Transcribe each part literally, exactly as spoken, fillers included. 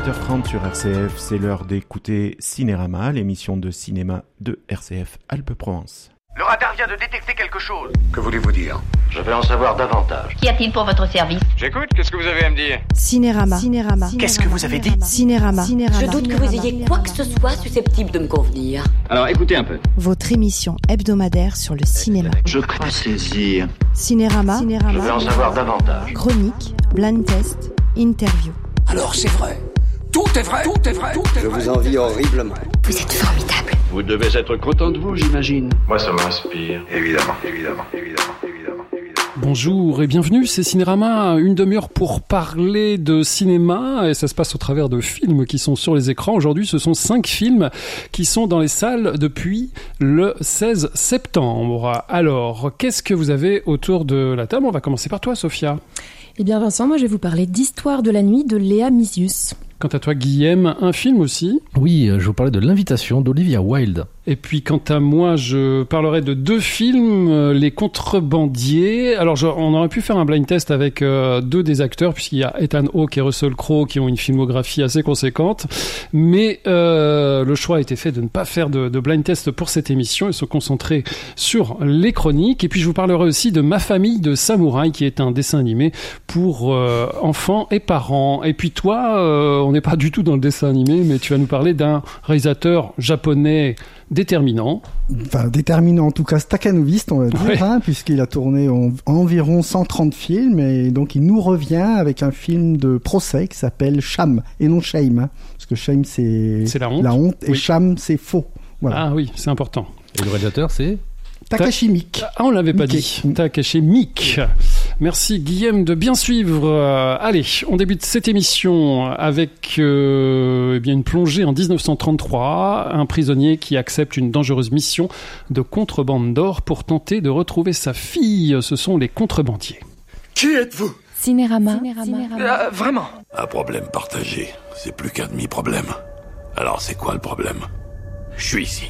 dix-huit heures trente sur R C F, c'est l'heure d'écouter Cinérama, l'émission de cinéma de R C F Alpes-Provence. Le radar vient de détecter quelque chose. Que voulez-vous dire? Je veux en savoir davantage. Qu'y a-t-il pour votre service? J'écoute, qu'est-ce que vous avez à me dire? Cinérama. Cinérama. Qu'est-ce que vous avez dit? Cinérama. Je doute que vous ayez quoi que ce soit susceptible de me convenir. Alors écoutez un peu. Votre émission hebdomadaire sur le cinéma. Je crois saisir. Cinérama. Je veux en savoir davantage. Chronique, blind test, interview. Alors c'est vrai. Tout est vrai. Tout est vrai. Tout est Je vrai. vous envie horriblement. Vous êtes formidable. Vous devez être content de vous, j'imagine. Moi, ça m'inspire. Évidemment, évidemment, évidemment, évidemment, évidemment. Bonjour et bienvenue, c'est Cinérama, une demi-heure pour parler de cinéma, et ça se passe au travers de films qui sont sur les écrans. Aujourd'hui, ce sont cinq films qui sont dans les salles depuis le seize septembre. Alors, qu'est-ce que vous avez autour de la table? On va commencer par toi, Sophia. Eh bien Vincent, moi je vais vous parler d'Histoire de la nuit de Léa Mysius. Quant à toi, Guillaume, un film aussi. Oui, je vous parlais de L'Invitation d'Olivia Wilde. Et puis quant à moi, je parlerai de deux films, euh, Les Contrebandiers. Alors je, on aurait pu faire un blind test avec euh, deux des acteurs, puisqu'il y a Ethan Hawke et Russell Crowe qui ont une filmographie assez conséquente. Mais euh, le choix a été fait de ne pas faire de, de blind test pour cette émission et se concentrer sur les chroniques. Et puis je vous parlerai aussi de Ma famille de samouraï, qui est un dessin animé pour euh, enfants et parents. Et puis toi, euh, on n'est pas du tout dans le dessin animé, mais tu vas nous parler d'un réalisateur japonais déterminant. Enfin, déterminant en tout cas, staccanoviste on va dire, ouais. hein, puisqu'il a tourné en, environ cent trente films, et donc il nous revient avec un film de procès qui s'appelle Shame, et non Shame, hein, parce que Shame c'est, c'est la honte, la honte et oui. Shame c'est faux. Voilà. Ah oui, c'est important. Et le réalisateur c'est Takashi Miike. Ah, on l'avait pas Miike. dit. Takashi Miike. Merci Guillaume de bien suivre. Euh, allez, on débute cette émission avec euh, eh bien une plongée en dix-neuf cent trente-trois. Un prisonnier qui accepte une dangereuse mission de contrebande d'or pour tenter de retrouver sa fille. Ce sont les contrebandiers. Qui êtes-vous? Cinérama. Euh, vraiment? Un problème partagé, c'est plus qu'un demi-problème. Alors c'est quoi le problème? Je suis ici.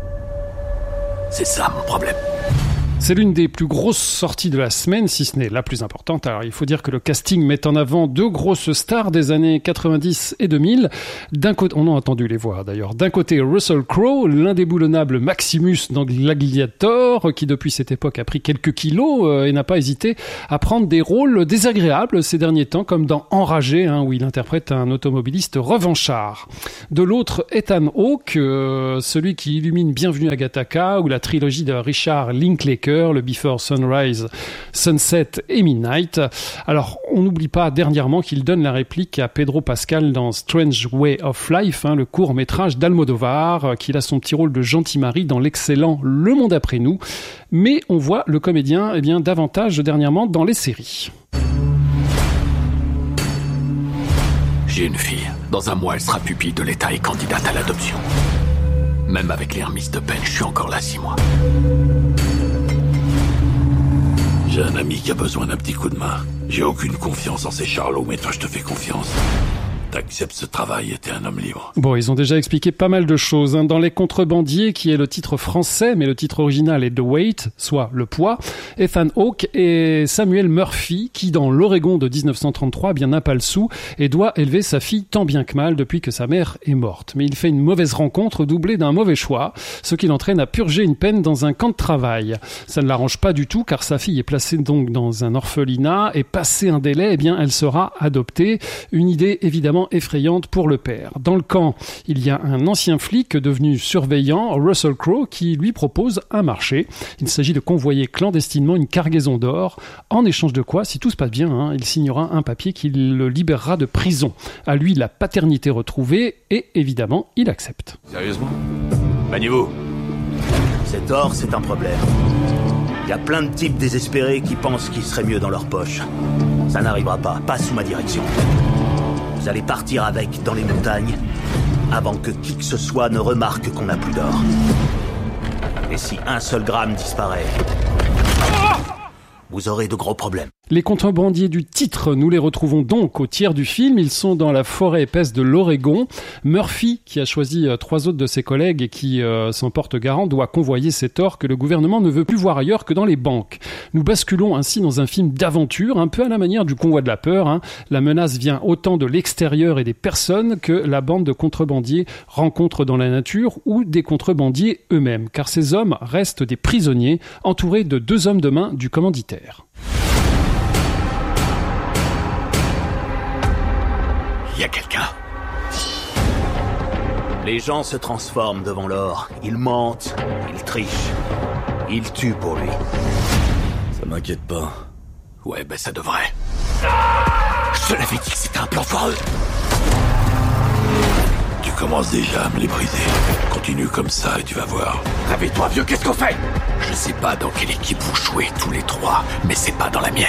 C'est ça mon problème. C'est l'une des plus grosses sorties de la semaine, si ce n'est la plus importante. Alors, il faut dire que le casting met en avant deux grosses stars des années quatre-vingt-dix et deux mille. D'un côté, on a entendu les voix d'ailleurs. D'un côté, Russell Crowe, l'indéboulonnable Maximus dans Gladiator, qui depuis cette époque a pris quelques kilos euh, et n'a pas hésité à prendre des rôles désagréables ces derniers temps, comme dans Enragé, hein, où il interprète un automobiliste revanchard. De l'autre, Ethan Hawke, euh, celui qui illumine Bienvenue à Gattaca, ou la trilogie de Richard Linklater, le Before Sunrise, Sunset et Midnight. Alors, on n'oublie pas dernièrement qu'il donne la réplique à Pedro Pascal dans Strange Way of Life, hein, le court-métrage d'Almodovar, qu'il a son petit rôle de gentil mari dans l'excellent Le Monde après nous. Mais on voit le comédien eh bien, davantage dernièrement dans les séries. J'ai une fille. Dans un mois, elle sera pupille de l'État et candidate à l'adoption. Même avec les remises de peine, je suis encore là six mois. J'ai un ami qui a besoin d'un petit coup de main. J'ai aucune confiance en ces charlots, mais toi je te fais confiance. T'acceptes ce travail et t'es un homme libre. Bon, ils ont déjà expliqué pas mal de choses. Hein. Dans Les Contrebandiers, qui est le titre français, mais le titre original est The Weight, soit Le Poids, Ethan Hawke et Samuel Murphy, qui dans L'Oregon de dix-neuf cent trente-trois, bien n'a pas le sou et doit élever sa fille tant bien que mal depuis que sa mère est morte. Mais il fait une mauvaise rencontre doublée d'un mauvais choix, ce qui l'entraîne à purger une peine dans un camp de travail. Ça ne l'arrange pas du tout, car sa fille est placée donc dans un orphelinat et passé un délai, eh bien, elle sera adoptée. Une idée évidemment effrayante pour le père. Dans le camp, il y a un ancien flic devenu surveillant, Russell Crowe, qui lui propose un marché. Il s'agit de convoyer clandestinement une cargaison d'or, en échange de quoi, si tout se passe bien, hein, il signera un papier qui le libérera de prison. À lui, la paternité retrouvée, et évidemment, il accepte. Sérieusement? Maniez-vous. Cet or, c'est un problème. Il y a plein de types désespérés qui pensent qu'il serait mieux dans leur poche. Ça n'arrivera pas, pas sous ma direction. Vous allez partir avec dans les montagnes avant que qui que ce soit ne remarque qu'on n'a plus d'or. Et si un seul gramme disparaît, vous aurez de gros problèmes. Les contrebandiers du titre, nous les retrouvons donc au tiers du film. Ils sont dans la forêt épaisse de l'Oregon. Murphy, qui a choisi euh, trois autres de ses collègues et qui euh, s'en porte garant, doit convoyer cet or que le gouvernement ne veut plus voir ailleurs que dans les banques. Nous basculons ainsi dans un film d'aventure, un peu à la manière du convoi de la peur. Hein. La menace vient autant de l'extérieur et des personnes que la bande de contrebandiers rencontre dans la nature ou des contrebandiers eux-mêmes. Car ces hommes restent des prisonniers, entourés de deux hommes de main du commanditaire. Il y a quelqu'un. Les gens se transforment devant l'or. Ils mentent, ils trichent, ils tuent pour lui. Ça m'inquiète pas. Ouais, ben ça devrait. Je te l'avais dit que c'était un plan foireux. Tu commences déjà à me les briser. Continue comme ça et tu vas voir. Réveille-toi, vieux, qu'est-ce qu'on fait? Je sais pas dans quelle équipe vous jouez tous les trois, mais c'est pas dans la mienne.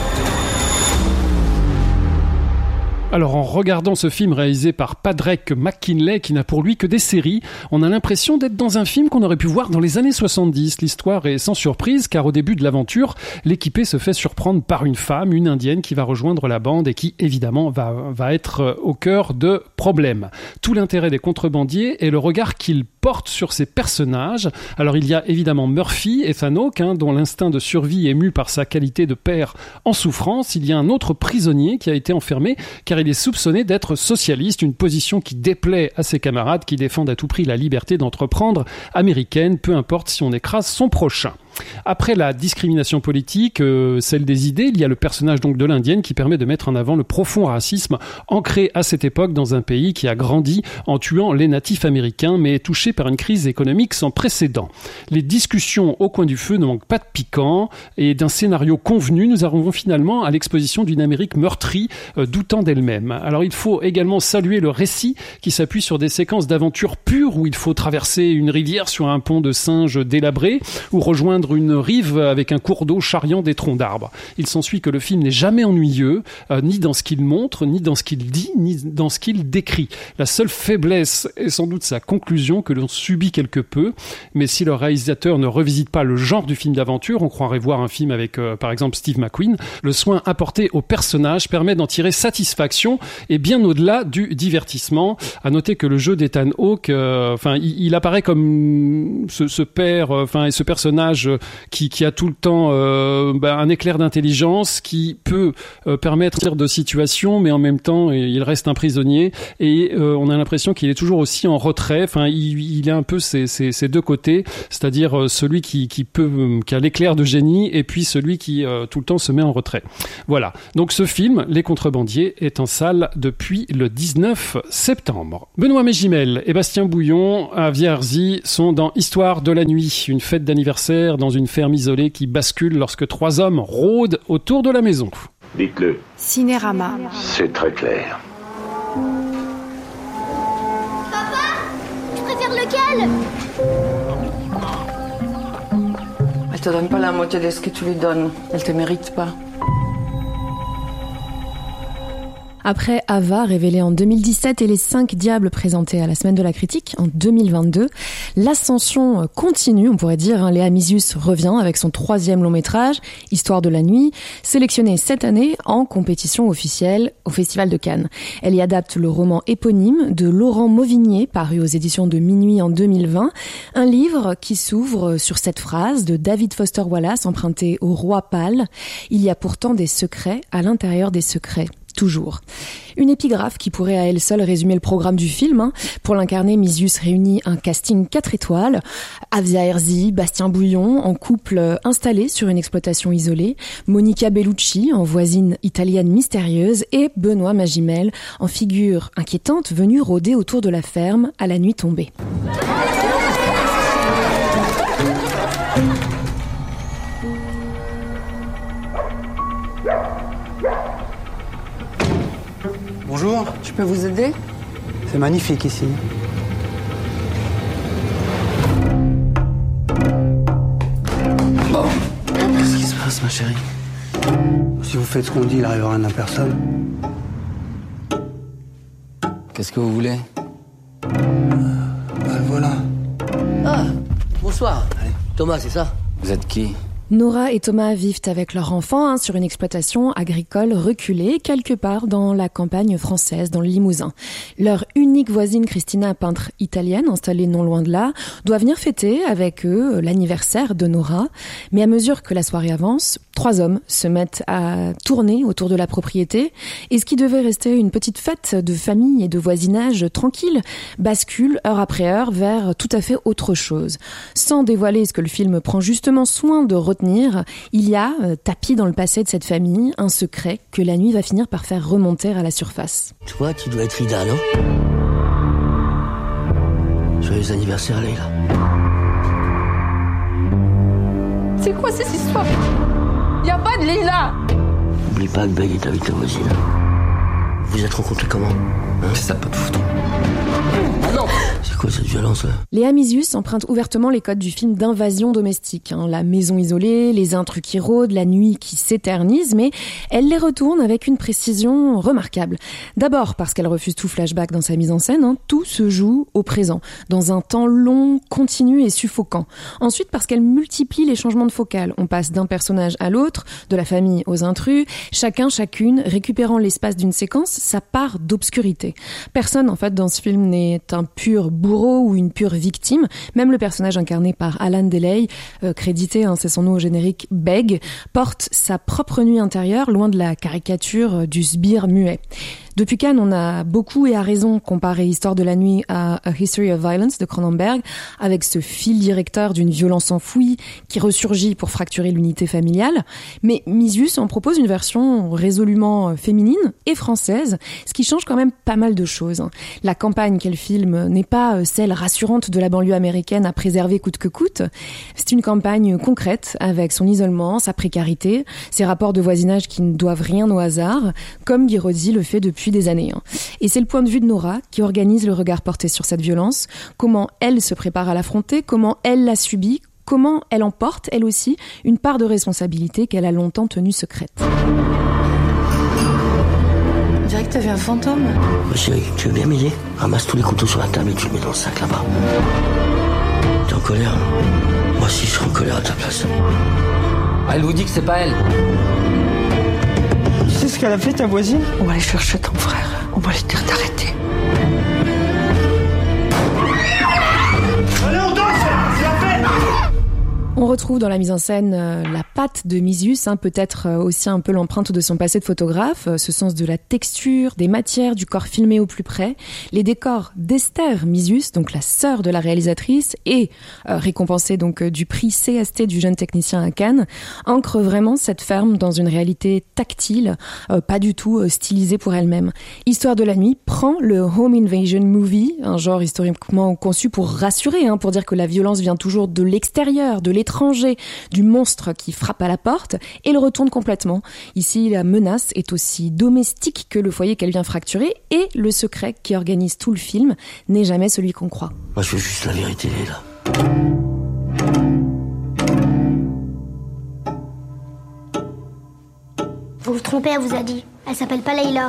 Alors en regardant ce film réalisé par Padraig McKinley, qui n'a pour lui que des séries, on a l'impression d'être dans un film qu'on aurait pu voir dans les années soixante-dix. L'histoire est sans surprise, car au début de l'aventure, l'équipé se fait surprendre par une femme, une indienne, qui va rejoindre la bande et qui, évidemment, va, va être au cœur de problèmes. Tout l'intérêt des contrebandiers est le regard qu'ils portent sur ces personnages. Alors il y a évidemment Murphy, Ethan Hawke, hein, dont l'instinct de survie est mu par sa qualité de père en souffrance. Il y a un autre prisonnier qui a été enfermé, car il est soupçonné d'être socialiste, une position qui déplaît à ses camarades qui défendent à tout prix la liberté d'entreprendre américaine, peu importe si on écrase son prochain. Après la discrimination politique, euh, celle des idées, il y a le personnage donc de l'indienne qui permet de mettre en avant le profond racisme ancré à cette époque dans un pays qui a grandi en tuant les natifs américains mais est touché par une crise économique sans précédent. Les discussions au coin du feu ne manquent pas de piquant et d'un scénario convenu, nous arrivons finalement à l'exposition d'une Amérique meurtrie, euh, doutant d'elle-même. Alors il faut également saluer le récit qui s'appuie sur des séquences d'aventure pures où il faut traverser une rivière sur un pont de singes délabré ou rejoindre une rive avec un cours d'eau charriant des troncs d'arbres. Il s'ensuit que le film n'est jamais ennuyeux, euh, ni dans ce qu'il montre, ni dans ce qu'il dit, ni dans ce qu'il décrit. La seule faiblesse est sans doute sa conclusion que l'on subit quelque peu, mais si le réalisateur ne revisite pas le genre du film d'aventure, on croirait voir un film avec, euh, par exemple, Steve McQueen, le soin apporté au personnage permet d'en tirer satisfaction et bien au-delà du divertissement. À noter que le jeu d'Ethan Hawke, enfin, euh, il, il apparaît comme ce, ce père, enfin, euh, et ce personnage Qui, qui a tout le temps euh, bah, un éclair d'intelligence qui peut euh, permettre de situations, mais en même temps il reste un prisonnier et euh, on a l'impression qu'il est toujours aussi en retrait. Enfin, il, il est un peu ces, ces, ces deux côtés, c'est-à-dire euh, celui qui, qui peut, euh, qui a l'éclair de génie et puis celui qui euh, tout le temps se met en retrait. Voilà. Donc ce film, Les Contrebandiers, est en salle depuis le dix-neuf septembre. Benoît Magimel et Bastien Bouillon à Vierzy sont dans Histoire de la nuit, une fête d'anniversaire dans une ferme isolée qui bascule lorsque trois hommes rôdent autour de la maison. Dites-le. Cinérama. C'est très clair. Papa, tu préfères lequel? Elle te donne pas la moitié de ce que tu lui donnes. Elle te mérite pas. Après Ava, révélé en deux mille dix-sept, et Les Cinq Diables, présentés à la Semaine de la Critique en deux mille vingt-deux, l'ascension continue, on pourrait dire. Léa Mysius revient avec son troisième long métrage, Histoire de la nuit, sélectionné cette année en compétition officielle au Festival de Cannes. Elle y adapte le roman éponyme de Laurent Mauvigné, paru aux éditions de Minuit en deux mille vingt, un livre qui s'ouvre sur cette phrase de David Foster Wallace empruntée au Roi Pâle. Il y a pourtant des secrets à l'intérieur des secrets. Toujours. Une épigraphe qui pourrait à elle seule résumer le programme du film. Hein. Pour l'incarner, Mysius réunit un casting quatre étoiles. Avia Herzi, Bastien Bouillon, en couple installé sur une exploitation isolée. Monica Bellucci, en voisine italienne mystérieuse. Et Benoît Magimel, en figure inquiétante venue rôder autour de la ferme à la nuit tombée. Bonjour. Je peux vous aider? C'est magnifique ici. Bon. Qu'est-ce qui se passe, ma chérie? Si vous faites ce qu'on dit, il arrivera rien à personne. Qu'est-ce que vous voulez? Ben voilà. Ah, bonsoir. Allez. Thomas, c'est ça? Vous êtes qui? Nora et Thomas vivent avec leur enfant hein, sur une exploitation agricole reculée, quelque part dans la campagne française, dans le Limousin. Leur unique voisine, Christina, peintre italienne, installée non loin de là, doit venir fêter avec eux l'anniversaire de Nora. Mais à mesure que la soirée avance, trois hommes se mettent à tourner autour de la propriété. Et ce qui devait rester une petite fête de famille et de voisinage tranquille bascule heure après heure vers tout à fait autre chose. Sans dévoiler ce que le film prend justement soin de retenir, il y a, euh, tapis dans le passé de cette famille, un secret que la nuit va finir par faire remonter à la surface. Toi, tu dois être Ida, non? Joyeux anniversaire, Leila. C'est quoi cette histoire? Y a pas de Leila! N'oublie pas que Beg est avec ta voisine. Vous êtes rencontrés comment? Hein? C'est ça peut te foutre. Ah non! C'est quoi cette violence là? Léa Misius emprunte ouvertement les codes du film d'invasion domestique. Hein. La maison isolée, les intrus qui rôdent, la nuit qui s'éternise, mais elle les retourne avec une précision remarquable. D'abord parce qu'elle refuse tout flashback dans sa mise en scène, hein. Tout se joue au présent, dans un temps long, continu et suffocant. Ensuite parce qu'elle multiplie les changements de focale. On passe d'un personnage à l'autre, de la famille aux intrus, chacun, chacune récupérant l'espace d'une séquence sa part d'obscurité. Personne en fait dans ce film n'est un pur bourreau ou une pure victime. Même le personnage incarné par Alan Deley, euh, crédité, hein, c'est son nom au générique, Beg, porte sa propre nuit intérieure, loin de la caricature du sbire muet. Depuis Cannes, on a beaucoup et à raison comparé Histoire de la nuit à A History of Violence de Cronenberg, avec ce fil directeur d'une violence enfouie qui ressurgit pour fracturer l'unité familiale. Mais Misius en propose une version résolument féminine et française, ce qui change quand même pas mal de choses. La campagne qu'elle filme n'est pas celle rassurante de la banlieue américaine à préserver coûte que coûte. C'est une campagne concrète avec son isolement, sa précarité, ses rapports de voisinage qui ne doivent rien au hasard, comme Guiraudy le fait depuis des années. Et c'est le point de vue de Nora qui organise le regard porté sur cette violence, comment elle se prépare à l'affronter, comment elle la subit, comment elle en porte, elle aussi, une part de responsabilité qu'elle a longtemps tenue secrète. On dirait que t'as vu un fantôme. Oh, chérie, tu veux bien m'aider? Ramasse tous les couteaux sur la table et tu le mets dans le sac là-bas. T'es en colère? Moi aussi je serais en colère à ta place. Elle vous dit que c'est pas elle. Tu sais ce qu'elle a fait, ta voisine? On va aller chercher ton frère. On va lui dire d'arrêter. Allez, on danse! C'est la fête! On retrouve dans la mise en scène euh, la patte de Misius, hein, peut-être euh, aussi un peu l'empreinte de son passé de photographe, euh, ce sens de la texture, des matières, du corps filmé au plus près. Les décors d'Esther Misius, donc la sœur de la réalisatrice, et euh, récompensée donc euh, du prix C S T du jeune technicien à Cannes, ancrent vraiment cette ferme dans une réalité tactile, euh, pas du tout euh, stylisée pour elle-même. Histoire de la nuit prend le home invasion movie, un genre historiquement conçu pour rassurer, hein, pour dire que la violence vient toujours de l'extérieur, de l'étranger, du monstre qui frappe à la porte, et le retourne complètement. Ici, la menace est aussi domestique que le foyer qu'elle vient fracturer, et le secret qui organise tout le film n'est jamais celui qu'on croit. Moi, je veux juste la vérité, Leila. Vous vous trompez, elle vous a dit. Elle s'appelle pas Leila.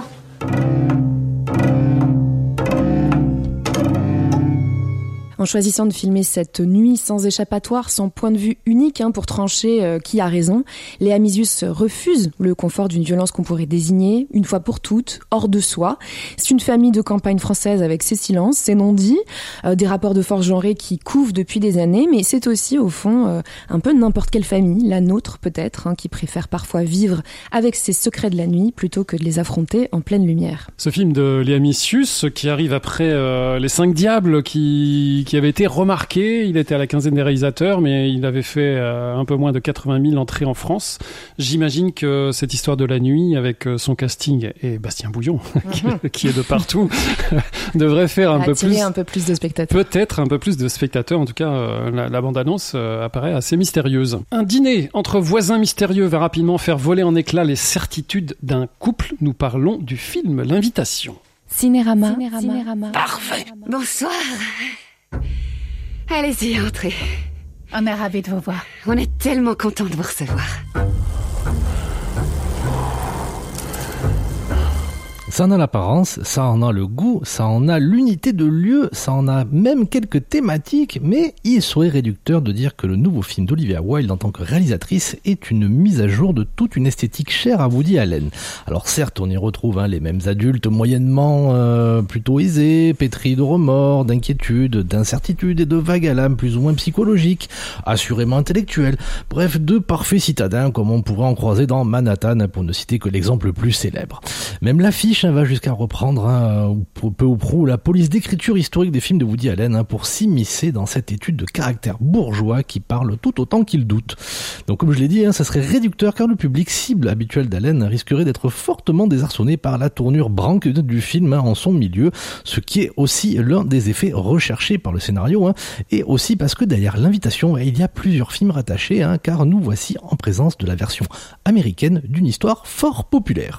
En choisissant de filmer cette nuit sans échappatoire, sans point de vue unique hein, pour trancher euh, qui a raison, Léa Misius refuse le confort d'une violence qu'on pourrait désigner, une fois pour toutes, hors de soi. C'est une famille de campagne française avec ses silences, ses non-dits, euh, des rapports de force genrés qui couvent depuis des années, mais c'est aussi au fond euh, un peu n'importe quelle famille, la nôtre peut-être, hein, qui préfère parfois vivre avec ses secrets de la nuit plutôt que de les affronter en pleine lumière. Ce film de Léa Misius qui arrive après euh, Les Cinq Diables qui qui avait été remarqué. Il était à la quinzaine des réalisateurs, mais il avait fait euh, un peu moins de quatre-vingt mille entrées en France. J'imagine que cette histoire de la nuit, avec son casting et Bastien Bouillon, mm-hmm. qui est de partout, devrait faire un peu plus... un peu plus de spectateurs. Peut-être un peu plus de spectateurs. En tout cas, euh, la, la bande-annonce euh, apparaît assez mystérieuse. Un dîner entre voisins mystérieux va rapidement faire voler en éclats les certitudes d'un couple. Nous parlons du film L'Invitation. Cinérama. Cinérama. Cinérama. Parfait. Bonsoir. Allez-y, entrez. On est ravis de vous voir. On est tellement contents de vous recevoir. Ça en a l'apparence, ça en a le goût, ça en a l'unité de lieu, ça en a même quelques thématiques, mais il serait réducteur de dire que le nouveau film d'Olivia Wilde en tant que réalisatrice est une mise à jour de toute une esthétique chère à Woody Allen. Alors certes, on y retrouve hein, les mêmes adultes moyennement euh, plutôt aisés, pétris de remords, d'inquiétudes, d'incertitudes et de vagues à l'âme plus ou moins psychologiques, assurément intellectuelles, bref, de parfaits citadins comme on pourrait en croiser dans Manhattan, pour ne citer que l'exemple le plus célèbre. Même l'affiche hein, va jusqu'à reprendre hein, peu ou prou la police d'écriture historique des films de Woody Allen hein, pour s'immiscer dans cette étude de caractère bourgeois qui parle tout autant qu'il doute. Donc comme je l'ai dit, hein, ça serait réducteur car le public cible habituel d'Allen risquerait d'être fortement désarçonné par la tournure branque du film hein, en son milieu, ce qui est aussi l'un des effets recherchés par le scénario hein, et aussi parce que derrière l'invitation, il y a plusieurs films rattachés hein, car nous voici en présence de la version américaine d'une histoire fort populaire.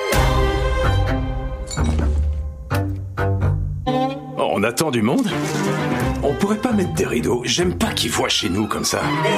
On attend du monde ? On pourrait pas mettre des rideaux. J'aime pas qu'ils voient chez nous comme ça.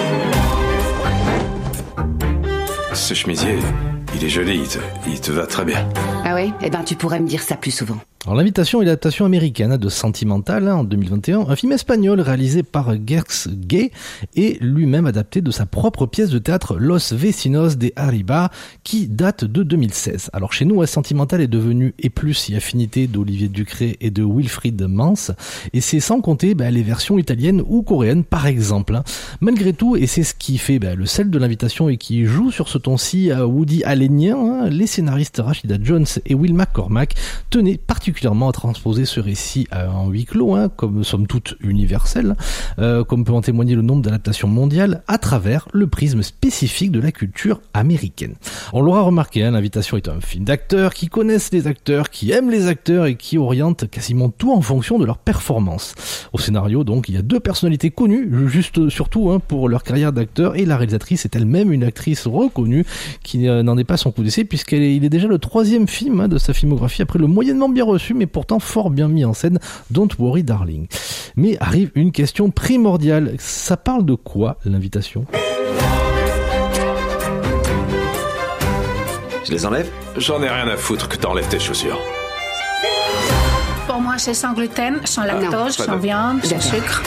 Ce chemisier, il est joli, il te, il te va très bien. Ah oui ? Eh ben tu pourrais me dire ça plus souvent. Alors l'invitation est l'adaptation américaine de Sentimental hein, en deux mille vingt et un, un film espagnol réalisé par Gers Gay et lui-même adapté de sa propre pièce de théâtre Los Vecinos de Arriba qui date de deux mille seize. Alors chez nous, Sentimental est devenu et plus y affinité d'Olivier Ducret et de Wilfried Mans et c'est sans compter bah, les versions italiennes ou coréennes par exemple. Hein. Malgré tout, et c'est ce qui fait bah, le sel de l'invitation et qui joue sur ce ton-ci à Woody Allenien, hein, les scénaristes Rashida Jones et Will McCormack tenaient particulièrement à transposer ce récit en huis clos, hein, comme somme toute universel, euh, comme peut en témoigner le nombre d'adaptations mondiales, à travers le prisme spécifique de la culture américaine. On l'aura remarqué, hein, l'invitation est un film d'acteurs qui connaissent les acteurs, qui aiment les acteurs et qui orientent quasiment tout en fonction de leur performance. Au scénario, donc, il y a deux personnalités connues, juste surtout hein, pour leur carrière d'acteur, et la réalisatrice est elle-même une actrice reconnue qui euh, n'en est pas son coup d'essai, puisqu'il est, est déjà le troisième film hein, de sa filmographie, après le moyennement bien reçu, mais pourtant fort bien mis en scène, Don't Worry Darling. Mais arrive une question primordiale. Ça parle de quoi, l'invitation ? Je les enlève ? J'en ai rien à foutre que t'enlèves tes chaussures. Pour moi, c'est sans gluten, sans lactose, sans viande, sans sucre.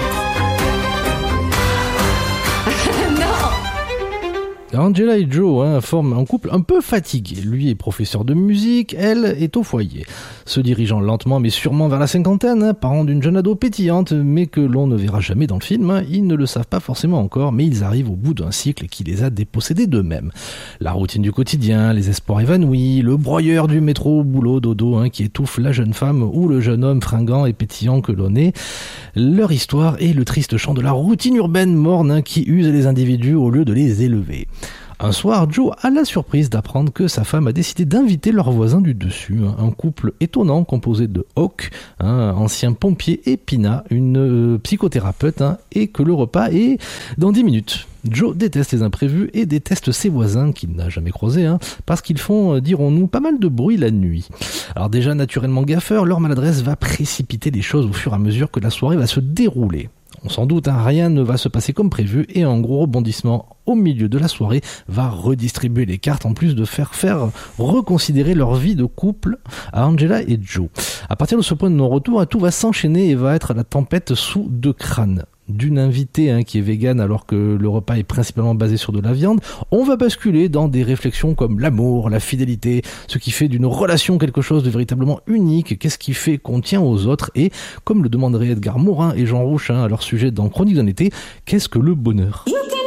Angela et Joe hein, forment un couple un peu fatigué. Lui est professeur de musique, elle est au foyer. Se dirigeant lentement mais sûrement vers la cinquantaine, hein, parents d'une jeune ado pétillante, mais que l'on ne verra jamais dans le film, hein, ils ne le savent pas forcément encore, mais ils arrivent au bout d'un cycle qui les a dépossédés d'eux-mêmes. La routine du quotidien, les espoirs évanouis, le broyeur du métro, boulot, dodo, hein, qui étouffe la jeune femme ou le jeune homme fringant et pétillant que l'on est. Leur histoire est le triste chant de la routine urbaine morne hein, qui use les individus au lieu de les élever. Un soir, Joe a la surprise d'apprendre que sa femme a décidé d'inviter leur voisin du dessus, un couple étonnant composé de Hawk, un ancien pompier, et Pina, une euh, psychothérapeute, hein, et que le repas est dans dix minutes. Joe déteste les imprévus et déteste ses voisins qu'il n'a jamais croisés, hein, parce qu'ils font, dirons-nous, pas mal de bruit la nuit. Alors déjà naturellement gaffeurs, leur maladresse va précipiter les choses au fur et à mesure que la soirée va se dérouler. On s'en doute, hein, rien ne va se passer comme prévu et un gros rebondissement au milieu de la soirée va redistribuer les cartes en plus de faire faire reconsidérer leur vie de couple à Angela et Joe. À partir de ce point de non-retour, tout va s'enchaîner et va être la tempête sous deux crânes. D'une invitée hein, qui est végane alors que le repas est principalement basé sur de la viande, on va basculer dans des réflexions comme l'amour, la fidélité, ce qui fait d'une relation quelque chose de véritablement unique, qu'est-ce qui fait qu'on tient aux autres et, comme le demanderaient Edgar Morin et Jean Rouch hein, à leur sujet dans Chronique d'un été, qu'est-ce que le bonheur ?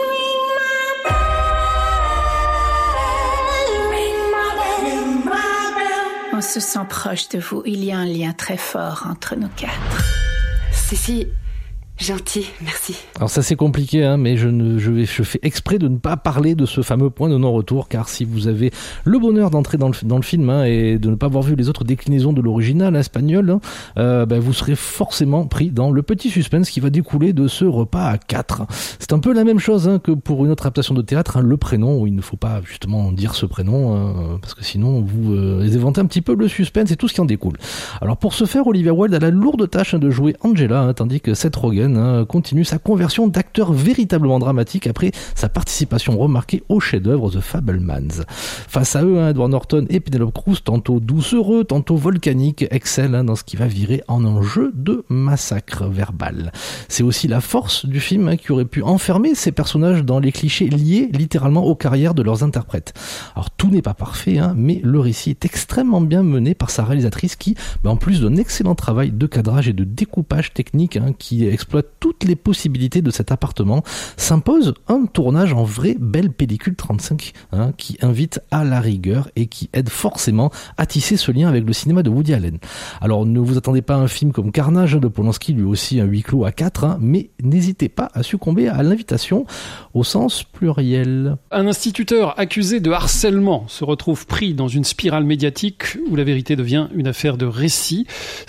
On se sent proche de vous, il y a un lien très fort entre nous quatre. C'est si... gentil, merci. Alors ça c'est compliqué, hein, mais je, ne, je, vais, je fais exprès de ne pas parler de ce fameux point de non-retour, car si vous avez le bonheur d'entrer dans le, dans le film hein, et de ne pas avoir vu les autres déclinaisons de l'original hein, espagnol, hein, euh, ben, vous serez forcément pris dans le petit suspense qui va découler de ce repas à quatre. C'est un peu la même chose hein, que pour une autre adaptation de théâtre, hein, le prénom, où il ne faut pas justement dire ce prénom, hein, parce que sinon vous euh, éventez un petit peu le suspense et tout ce qui en découle. Alors pour ce faire, Olivia Wilde a la lourde tâche hein, de jouer Angela, hein, tandis que Seth Rogen Allen hein, continue sa conversion d'acteur véritablement dramatique après sa participation remarquée au chef-d'œuvre The Fabelmans. Face à eux, hein, Edward Norton et Penelope Cruz, tantôt doucereux, tantôt volcaniques, excellent hein, dans ce qui va virer en un jeu de massacre verbal. C'est aussi la force du film hein, qui aurait pu enfermer ces personnages dans les clichés liés littéralement aux carrières de leurs interprètes. Alors tout n'est pas parfait, hein, mais le récit est extrêmement bien mené par sa réalisatrice qui, bah, en plus d'un excellent travail de cadrage et de découpage technique hein, qui exploite toutes les possibilités de cet appartement, s'impose un tournage en vraie belle pellicule trente-cinq hein, qui invite à la rigueur et qui aide forcément à tisser ce lien avec le cinéma de Woody Allen. Alors ne vous attendez pas à un film comme Carnage de Polanski, lui aussi un huis clos à quatre, hein, mais n'hésitez pas à succomber à l'invitation au sens pluriel. Un instituteur accusé de harcèlement se retrouve pris dans une spirale médiatique où la vérité devient une affaire de récit.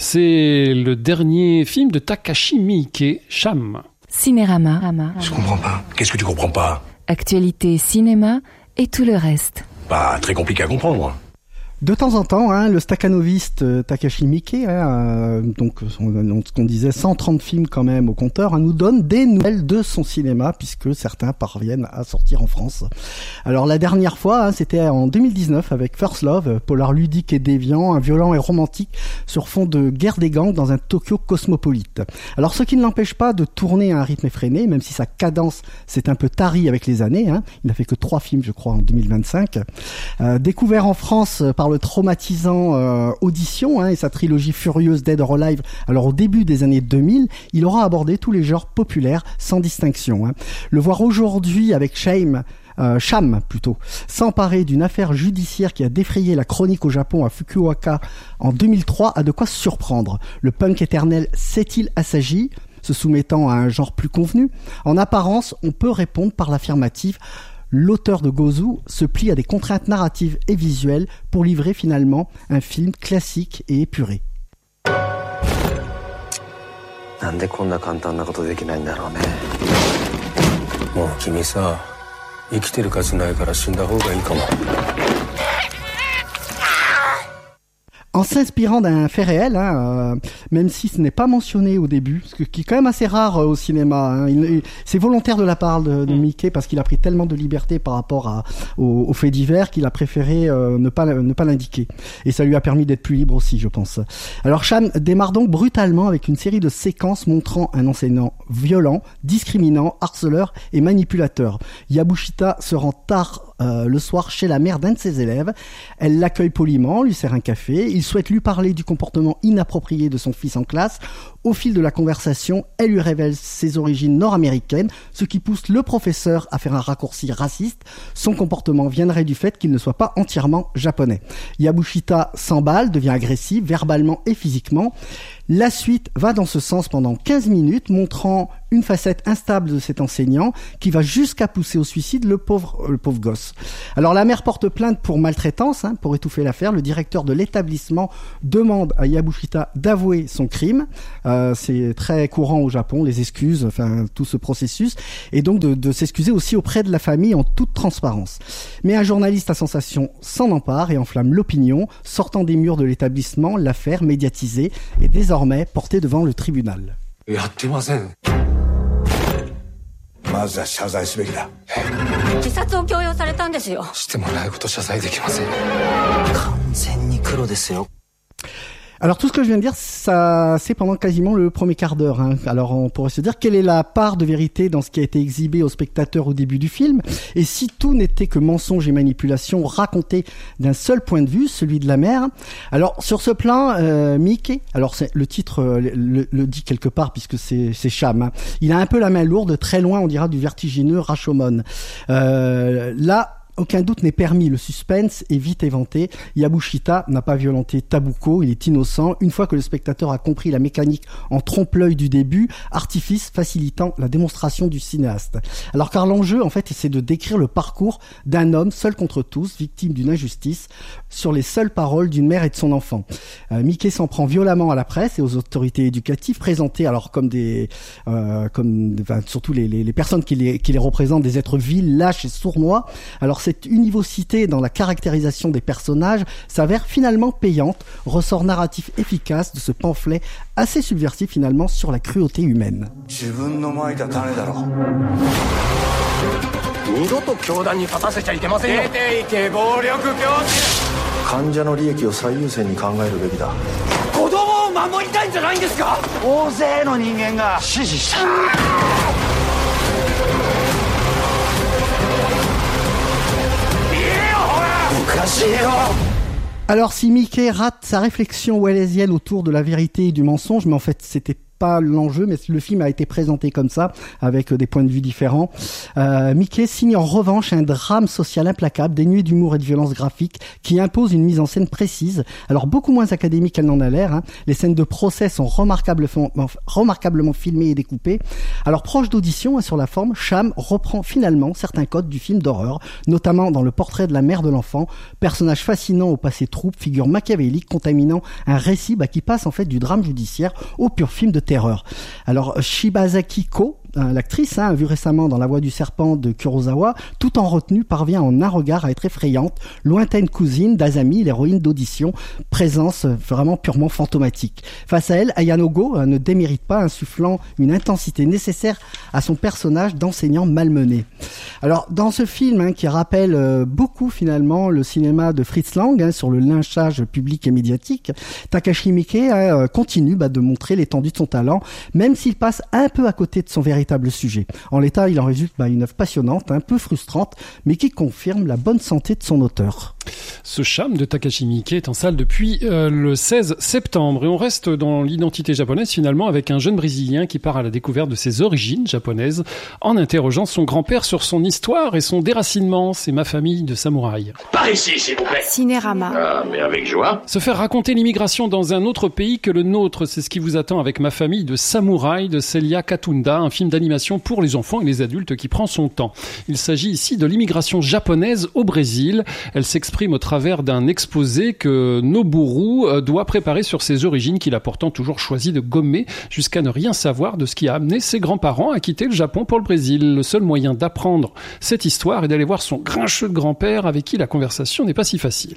C'est le dernier film de Takashi Miike, Cham. Cinérama. Je comprends pas. Qu'est-ce que tu comprends pas? Actualité, cinéma et tout le reste. Pas très compliqué à comprendre. De temps en temps, hein, le staccanoviste euh, Takashi Miike, hein, euh, donc on, ce qu'on disait cent trente films quand même au compteur, hein, nous donne des nouvelles de son cinéma puisque certains parviennent à sortir en France. Alors la dernière fois, hein, c'était en deux mille dix-neuf avec First Love, polar ludique et déviant, un violent et romantique sur fond de guerre des gangs dans un Tokyo cosmopolite. Alors ce qui ne l'empêche pas de tourner à un rythme effréné, même si sa cadence s'est un peu tarie avec les années. Hein, il n'a fait que trois films, je crois, en deux mille vingt-cinq. Euh, découvert en France par le traumatisant euh, Audition hein, et sa trilogie furieuse Dead or Alive, alors au début des années deux mille, il aura abordé tous les genres populaires sans distinction. Hein. Le voir aujourd'hui avec Shame, euh, Cham plutôt, s'emparer d'une affaire judiciaire qui a défrayé la chronique au Japon à Fukuoka en deux mille trois a de quoi surprendre. Le punk éternel s'est-il assagi, se soumettant à un genre plus convenu? En apparence, on peut répondre par l'affirmative. L'auteur de Gozu se plie à des contraintes narratives et visuelles pour livrer finalement un film classique et épuré. En s'inspirant d'un fait réel, hein, euh, même si ce n'est pas mentionné au début, ce qui est quand même assez rare euh, au cinéma. Hein. Il, il, c'est volontaire de la part de, de Miike parce qu'il a pris tellement de liberté par rapport à, aux, aux faits divers qu'il a préféré euh, ne pas ne pas l'indiquer. Et ça lui a permis d'être plus libre aussi, je pense. Alors Cham démarre donc brutalement avec une série de séquences montrant un enseignant violent, discriminant, harceleur et manipulateur. Yabushita se rend tard euh, le soir chez la mère d'un de ses élèves. Elle l'accueille poliment, lui sert un café. Il souhaite lui parler du comportement inapproprié de son fils en classe. Au fil de la conversation, elle lui révèle ses origines nord-américaines, ce qui pousse le professeur à faire un raccourci raciste. Son comportement viendrait du fait qu'il ne soit pas entièrement japonais. Yabushita s'emballe, devient agressif, verbalement et physiquement. La suite va dans ce sens pendant quinze minutes, montrant une facette instable de cet enseignant qui va jusqu'à pousser au suicide le pauvre, le pauvre gosse. Alors la mère porte plainte pour maltraitance, hein, pour étouffer l'affaire. Le directeur de l'établissement demande à Yabushita d'avouer son crime. Euh, c'est très courant au Japon, les excuses, enfin tout ce processus, et donc de, de s'excuser aussi auprès de la famille en toute transparence. Mais un journaliste à sensation s'en empare et enflamme l'opinion, sortant des murs de l'établissement, l'affaire médiatisée est désormais portée devant le tribunal. Alors tout ce que je viens de dire, ça, c'est pendant quasiment le premier quart d'heure. Hein. Alors on pourrait se dire quelle est la part de vérité dans ce qui a été exhibé aux spectateurs au début du film, et si tout n'était que mensonge et manipulation raconté d'un seul point de vue, celui de la mère. Alors sur ce plan, euh, Miike, alors c'est, le titre euh, le, le dit quelque part puisque c'est, c'est Cham. Hein. Il a un peu la main lourde, très loin on dira du vertigineux Rashomon. Euh, là. Aucun doute n'est permis, le suspense est vite éventé. Yabushita n'a pas violenté Tabuko, il est innocent. Une fois que le spectateur a compris la mécanique en trompe-l'œil du début, artifice facilitant la démonstration du cinéaste. Alors car l'enjeu, en fait, c'est de décrire le parcours d'un homme seul contre tous, victime d'une injustice, sur les seules paroles d'une mère et de son enfant. Euh, Miike s'en prend violemment à la presse et aux autorités éducatives, présentées alors comme des, euh, comme, enfin, surtout les, les, les personnes qui les, qui les représentent, des êtres vils, lâches et sournois. Alors c'est cette univocité dans la caractérisation des personnages s'avère finalement payante, ressort narratif efficace de ce pamphlet assez subversif finalement sur la cruauté humaine. 二度と教団に立たせちゃいけませんよ。出ていけ暴力教師。患者の利益を最優先に考えるべきだ。子供を守りたいんじゃないんですか。大勢の人間が指示した。言えよほら。おかしいよ。 Alors si Mickey rate sa réflexion wallacienne autour de la vérité et du mensonge, mais en fait c'était pas l'enjeu, mais le film a été présenté comme ça, avec des points de vue différents. Euh, Mickey signe en revanche un drame social implacable, dénué d'humour et de violence graphique, qui impose une mise en scène précise, alors beaucoup moins académique qu'elle n'en a l'air. Hein. Les scènes de procès sont remarquablement, remarquablement filmées et découpées. Alors proche d'audition hein, sur la forme, Cham reprend finalement certains codes du film d'horreur, notamment dans le portrait de la mère de l'enfant, personnage fascinant au passé trouble, figure machiavélique contaminant un récit bah, qui passe en fait du drame judiciaire au pur film de terreur. Alors Shibazaki Ko, l'actrice, hein, vue récemment dans La Voix du Serpent de Kurosawa, tout en retenue, parvient en un regard à être effrayante, lointaine cousine d'Azami, l'héroïne d'Audition, présence vraiment purement fantomatique. Face à elle, Ayano Go ne démérite pas, insufflant une intensité nécessaire à son personnage d'enseignant malmené. Alors, dans ce film, hein, qui rappelle euh, beaucoup finalement le cinéma de Fritz Lang, hein, sur le lynchage public et médiatique, Takashi Miike hein, continue bah, de montrer l'étendue de son talent, même s'il passe un peu à côté de son véritable sujet. En l'état, il en résulte bah, une œuvre passionnante, un peu frustrante, mais qui confirme la bonne santé de son auteur. Ce Cham de Takashi Miike est en salle depuis euh, le seize septembre et on reste dans l'identité japonaise finalement avec un jeune Brésilien qui part à la découverte de ses origines japonaises en interrogeant son grand-père sur son histoire et son déracinement. C'est Ma famille de samouraï. Par ici, s'il vous plaît. Cinérama. Ah, mais avec joie. Se faire raconter l'immigration dans un autre pays que le nôtre, c'est ce qui vous attend avec Ma famille de samouraï de Celia Katunda, un film d'animation pour les enfants et les adultes qui prend son temps. Il s'agit ici de l'immigration japonaise au Brésil. Elle s'exprime au travers d'un exposé que Noboru doit préparer sur ses origines qu'il a pourtant toujours choisi de gommer jusqu'à ne rien savoir de ce qui a amené ses grands-parents à quitter le Japon pour le Brésil. Le seul moyen d'apprendre cette histoire est d'aller voir son grincheux de grand-père avec qui la conversation n'est pas si facile.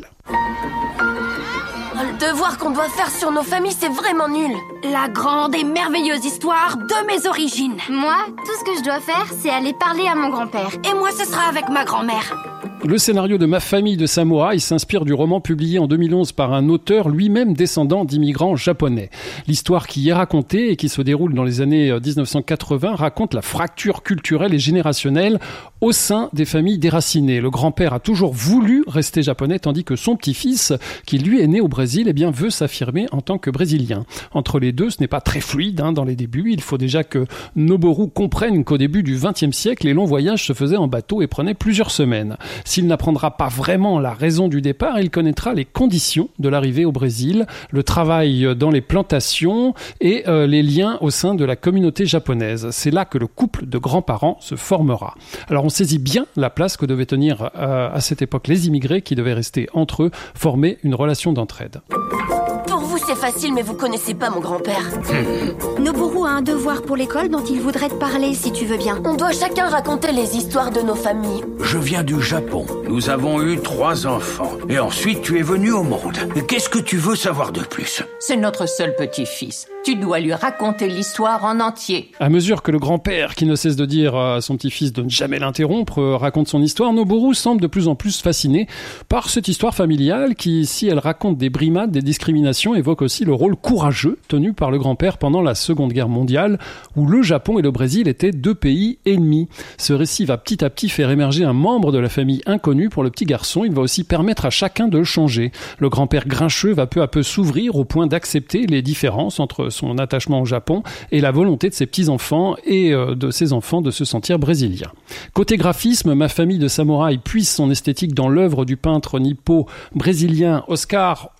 Le devoir qu'on doit faire sur nos familles, c'est vraiment nul. La grande et merveilleuse histoire de mes origines. Moi, tout ce que je dois faire, c'est aller parler à mon grand-père. Et moi, ce sera avec ma grand-mère. Le scénario de Ma famille de samouraï s'inspire du roman publié en deux mille onze par un auteur lui-même descendant d'immigrants japonais. L'histoire qui y est racontée et qui se déroule dans les années dix-neuf cent quatre-vingts raconte la fracture culturelle et générationnelle au sein des familles déracinées. Le grand-père a toujours voulu rester japonais tandis que son petit-fils, qui lui est né au Brésil, eh bien, veut s'affirmer en tant que brésilien. Entre les deux, ce n'est pas très fluide hein, dans les débuts. Il faut déjà que Noboru comprenne qu'au début du vingtième siècle, les longs voyages se faisaient en bateau et prenaient plusieurs semaines. S'il n'apprendra pas vraiment la raison du départ, il connaîtra les conditions de l'arrivée au Brésil, le travail dans les plantations et euh, les liens au sein de la communauté japonaise. C'est là que le couple de grands-parents se formera. Alors on saisit bien la place que devaient tenir euh, à cette époque les immigrés qui devaient rester entre eux, former une relation d'entraide. Pour vous, c'est facile, mais vous connaissez pas mon grand-père. Mmh. Noboru a un devoir pour l'école dont il voudrait te parler, si tu veux bien. On doit chacun raconter les histoires de nos familles. Je viens du Japon. Nous avons eu trois enfants. Et ensuite, tu es venu au monde. Qu'est-ce que tu veux savoir de plus? C'est notre seul petit-fils. Tu dois lui raconter l'histoire en entier. À mesure que le grand-père, qui ne cesse de dire à son petit-fils de ne jamais l'interrompre, raconte son histoire, Noboru semble de plus en plus fasciné par cette histoire familiale qui, si elle raconte des brimades, des discriminations, évoque aussi le rôle courageux tenu par le grand-père pendant la Seconde Guerre mondiale, où le Japon et le Brésil étaient deux pays ennemis. Ce récit va petit à petit faire émerger un membre de la famille inconnu pour le petit garçon. Il va aussi permettre à chacun de le changer. Le grand-père grincheux va peu à peu s'ouvrir au point d'accepter les différences entre son attachement au Japon et la volonté de ses petits-enfants et de ses enfants de se sentir brésiliens. Côté graphisme, Ma famille de samouraï puise son esthétique dans l'œuvre du peintre nippo brésilien Oscar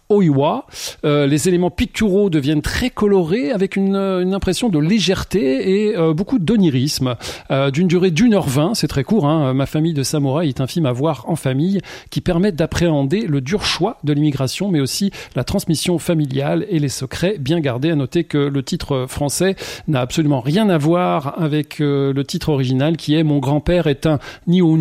Oiwa. Euh, les éléments picturaux deviennent très colorés avec une, une impression de légèreté et euh, beaucoup d'onirisme. Euh, d'une durée d'une heure vingt, c'est très court, hein. Ma famille de samouraï est un film à voir en famille qui permet d'appréhender le dur choix de l'immigration, mais aussi la transmission familiale et les secrets bien gardés. À noter que le titre français n'a absolument rien à voir avec euh, le titre original qui est « Mon grand-père est un Nihonjin »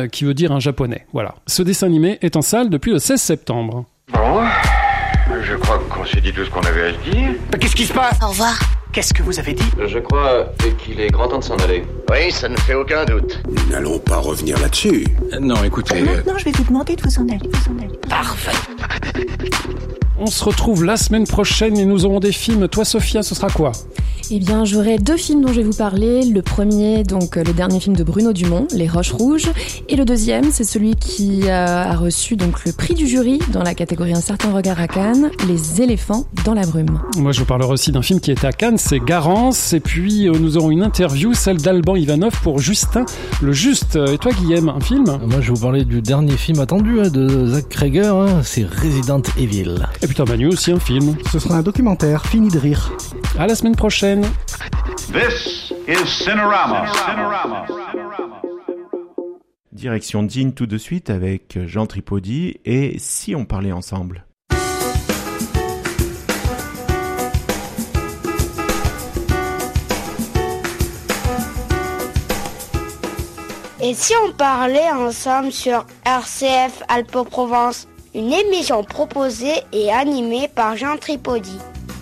qui veut dire un japonais. Voilà. Ce dessin animé est en salle depuis le seize septembre. Bon, je crois qu'on s'est dit tout ce qu'on avait à se dire. Mais qu'est-ce qui se passe? Au revoir. Qu'est-ce que vous avez dit? Je crois qu'il est grand temps de s'en aller. Oui, ça ne fait aucun doute. Nous n'allons pas revenir là-dessus. Non, écoutez... Maintenant, je vais vous demander de vous en aller, vous en aller. Parfait. On se retrouve la semaine prochaine et nous aurons des films. Toi, Sophia, ce sera quoi? Eh bien, j'aurai deux films dont je vais vous parler. Le premier, donc le dernier film de Bruno Dumont, Les Roches Rouges. Et le deuxième, c'est celui qui a reçu donc le prix du jury dans la catégorie Un certain regard à Cannes, Les éléphants dans la brume. Moi, je vous parlerai aussi d'un film qui était à Cannes, c'est Garance. Et puis, euh, nous aurons une interview, celle d'Alban Ivanov pour Justin le Juste. Et toi, Guillaume, un film? Moi, je vais vous parler du dernier film attendu hein, de Zach Cregger, hein, c'est Resident Evil. Et puis, t'as Manu aussi un film. Ce sera un documentaire, Fini de rire. À la semaine prochaine. This is Cinerama. Cinerama. Direction Jean tout de suite avec Jean Tripodi et Si on parlait ensemble. Et si on parlait ensemble sur R C F Alpes-Provence, une émission proposée et animée par Jean Tripodi.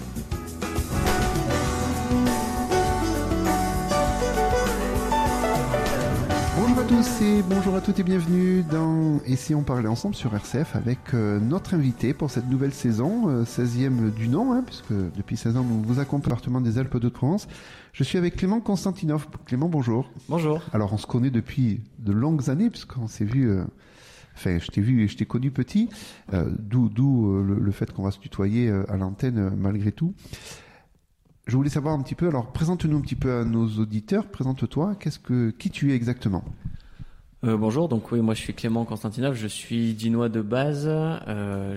Bonjour à tous et bonjour à toutes et bienvenue dans Et si on parlait ensemble sur R C F avec euh, notre invité pour cette nouvelle saison, euh, seizième du nom, hein, puisque depuis seize ans nous vous accompagnons au département des Alpes-de-Provence. Je suis avec Clément Constantinov. Clément, bonjour. Bonjour. Alors on se connaît depuis de longues années puisqu'on s'est vu... Euh, Enfin, je t'ai vu et je t'ai connu petit, euh, d'où, d'où euh, le, le fait qu'on va se tutoyer euh, à l'antenne euh, malgré tout. Je voulais savoir un petit peu, alors présente-nous un petit peu à nos auditeurs, présente-toi, qu'est-ce que, qui tu es exactement? euh, Bonjour, donc oui, moi je suis Clément Constantinov, je suis dinois de base, euh,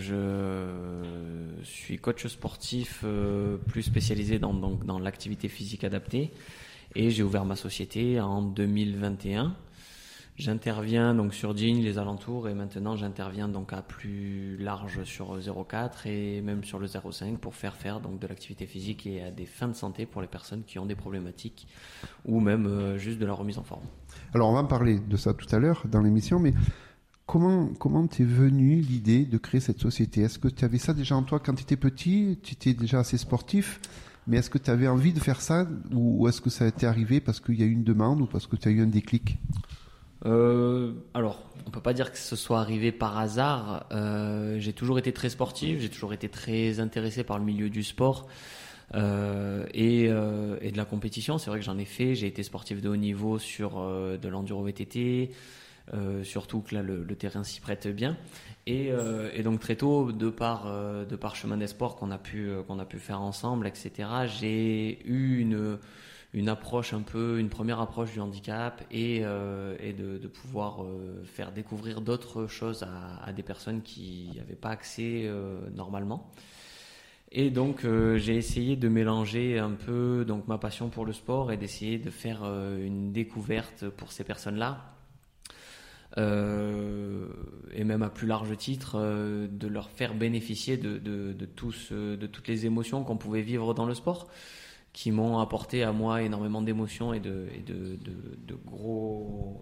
je suis coach sportif euh, plus spécialisé dans, dans, dans l'activité physique adaptée et j'ai ouvert ma société en deux mille vingt et un. J'interviens donc sur Digne, les alentours, et maintenant j'interviens donc à plus large sur zéro quatre et même sur le zéro cinq pour faire faire donc de l'activité physique et à des fins de santé pour les personnes qui ont des problématiques ou même euh, juste de la remise en forme. Alors on va en parler de ça tout à l'heure dans l'émission, mais comment comment t'es venue l'idée de créer cette société? Est-ce que tu avais ça déjà en toi quand tu étais petit? Tu étais déjà assez sportif, mais est-ce que tu avais envie de faire ça ou, ou est-ce que ça a été arrivé parce qu'il y a eu une demande ou parce que tu as eu un déclic? Euh, alors, on peut pas dire que ce soit arrivé par hasard. Euh, j'ai toujours été très sportif, j'ai toujours été très intéressé par le milieu du sport euh, et, euh, et de la compétition. C'est vrai que j'en ai fait. J'ai été sportif de haut niveau sur euh, de l'enduro V T T, euh, surtout que là le, le terrain s'y prête bien. Et, euh, et donc très tôt, de par euh, de par Chemin des Sports qu'on a pu euh, qu'on a pu faire ensemble, et cetera. J'ai eu une une approche un peu, une première approche du handicap et, euh, et de, de pouvoir euh, faire découvrir d'autres choses à, à des personnes qui n'avaient pas accès euh, normalement. Et donc euh, j'ai essayé de mélanger un peu donc ma passion pour le sport et d'essayer de faire euh, une découverte pour ces personnes-là. Euh, et même à plus large titre, euh, de leur faire bénéficier de, de, de, tous, euh, de toutes les émotions qu'on pouvait vivre dans le sport, qui m'ont apporté à moi énormément d'émotions et de, et de, de, de gros,